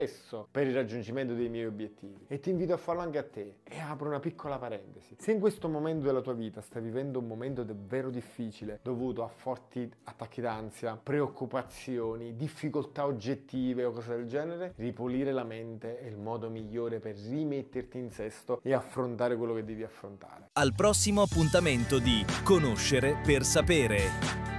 per il raggiungimento dei miei obiettivi, e ti invito a farlo anche a te. E apro una piccola parentesi: se in questo momento della tua vita stai vivendo un momento davvero difficile dovuto a forti attacchi d'ansia, preoccupazioni, difficoltà oggettive o cose del genere, ripulire la mente è il modo migliore per rimetterti in sesto e affrontare quello che devi affrontare. Al prossimo appuntamento di Conoscere per sapere.